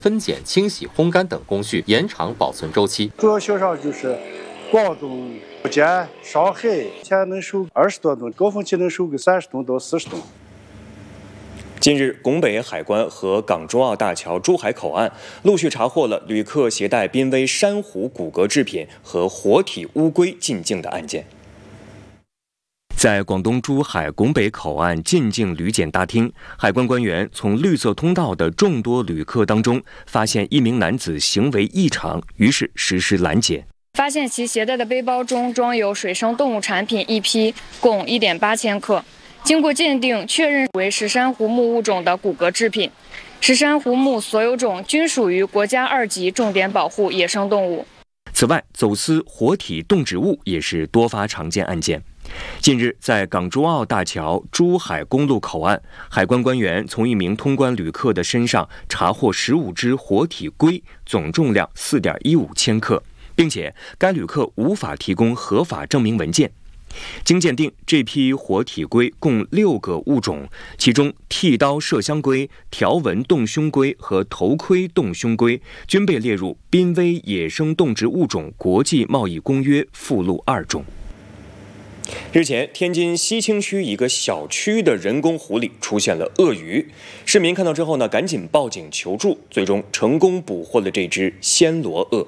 分拣、清洗、烘干等工序，延长保存周期。 主要销商就是广东、福建、上海，现能收20多吨，高峰期能收个30吨到40吨。 近日，拱北海关和港珠澳大桥珠海口岸陆续查获了旅客携带濒危珊瑚骨骼制品和活体乌龟进境的案件。在广东珠海拱北口岸进境旅检大厅，海关官员从绿色通道的众多旅客当中发现一名男子行为异常，于是实施拦截。 发现其携带的背包中装有水生动物产品一批，共1.8千克。经过鉴定，确认为是珊瑚目物种的骨骼制品。是珊瑚目所有种均属于国家2级重点保护野生动物。 此外，走私活体动植物也是多发常见案件。近日，在港珠澳大桥珠海公路口岸，海关官员从一名通关旅客的身上查获15只活体龟，总重量4.15千克，并且该旅客无法提供合法证明文件。经鉴定，这批活体龟共6个物种，其中剃刀麝香龟、条纹洞胸龟和头盔洞胸龟均被列入濒危野生动植物种国际贸易公约附录2中。日前，天津西青区一个小区的人工湖里出现了鳄鱼，市民看到之后呢，赶紧报警求助，最终成功捕获了这只暹罗鳄。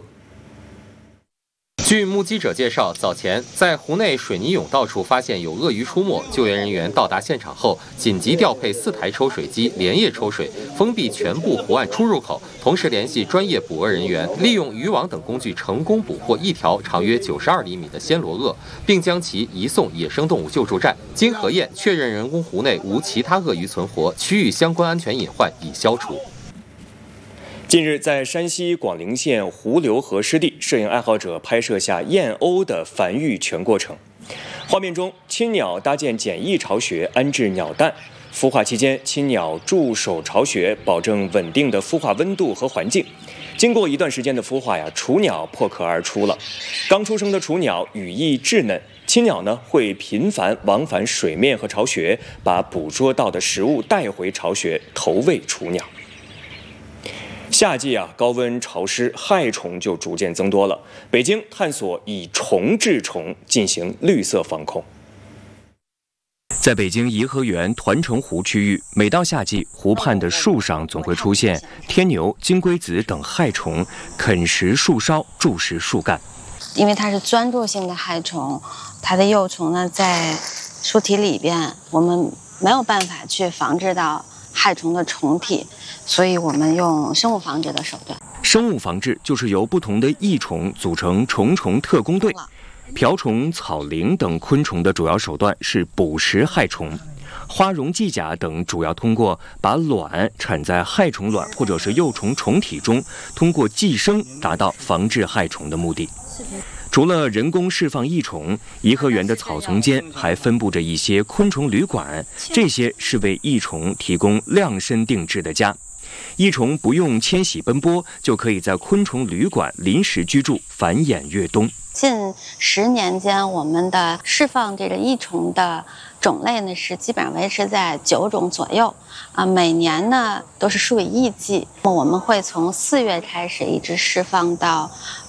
据目击者介绍，早前在湖内水泥甬道处发现有鳄鱼出没，救援人员到达现场后，紧急调配4台抽水机，连夜抽水，封闭全部湖岸出入口，同时联系专业捕鳄人员，利用渔网等工具成功捕获一条长约92厘米的暹罗鳄，并将其移送野生动物救助站。经核验，确认人工湖内无其他鳄鱼存活，区域相关安全隐患已消除。 近日，在山西广陵县胡流河湿地，摄影爱好者拍摄下燕鸥的繁育全过程。画面中，亲鸟搭建简易巢穴，安置鸟蛋。孵化期间，亲鸟驻守巢穴，保证稳定的孵化温度和环境。经过一段时间的孵化雏鸟破壳而出了。刚出生的雏鸟羽翼稚嫩，亲鸟呢会频繁往返水面和巢穴，把捕捉到的食物带回巢穴，投喂雏鸟。夏季高温潮湿，害虫就逐渐增多了。北京探索以虫治虫，进行绿色防控。在北京颐和园团城湖区域，每到夏季，湖畔的树上总会出现天牛、金龟子等害虫，啃食树梢，蛀食树干。 因为它是钻住性的害虫，它的幼虫呢在树体里边，我们没有办法去防治到害虫的虫体，所以我们用生物防治的手段。 生物防治就是由不同的益虫组成虫虫特工队。瓢虫、草蛉等昆虫的主要手段是捕食害虫，花绒寄甲等主要通过把卵产在害虫卵或者是幼虫虫体中，通过寄生达到防治害虫的目的。除了人工释放益虫，颐和园的草丛间还分布着一些昆虫旅馆，这些是为益虫提供量身定制的家。益虫不用迁徙奔波，就可以在昆虫旅馆临时居住，繁衍越冬。 近10年间，我们的释放这个益虫的种类呢是基本上维持在9种左右，每年呢都是数以亿计。我们会从4月开始一直释放到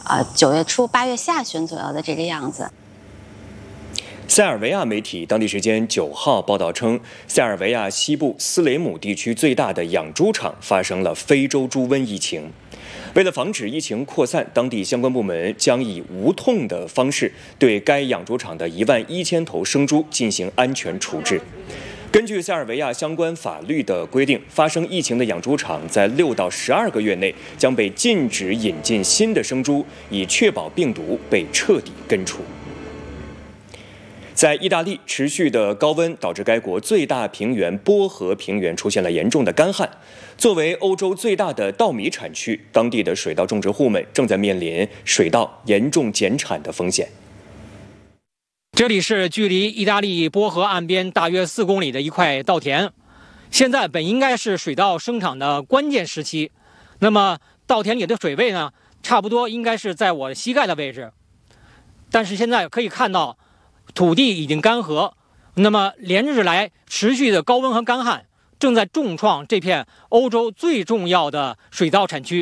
9月初8月下旬左右的这个样子。 塞尔维亚媒体当地时间9号报道称，塞尔维亚西部斯雷姆地区最大的养猪场发生了非洲猪瘟疫情。为了防止疫情扩散，当地相关部门将以无痛的方式对该养猪场的11000头生猪进行安全处置。根据塞尔维亚相关法律的规定，发生疫情的养猪场在6到12个月内将被禁止引进新的生猪，以确保病毒被彻底根除。在意大利，持续的高温导致该国最大平原波河平原出现了严重的干旱。作为欧洲最大的稻米产区，当地的水稻种植户们正在面临水稻严重减产的风险。 这里是距离意大利波河岸边大约4公里的一块稻田，现在本应该是水稻生长的关键时期。那么稻田里的水位呢，差不多应该是在我膝盖的位置，但是现在可以看到土地已经干涸，那么连日来持续的高温和干旱正在重创这片欧洲最重要的水稻产区。